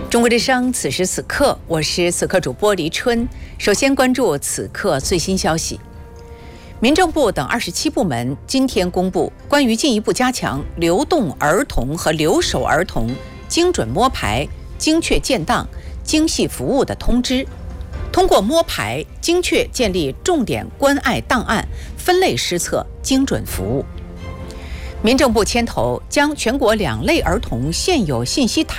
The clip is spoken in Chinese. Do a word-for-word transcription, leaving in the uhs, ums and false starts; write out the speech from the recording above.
中国之声，此时此刻，我是此刻主播黎春。首先关注此刻最新消息。民政部等二十七部门今天公布关于进一步加强流动儿童和留守儿童精准摸排、精确建档、精细服务的通知。通过摸排，精确建立重点关爱档案，分类施策，精准服务。民政部牵头将全国两类儿童现有信息塔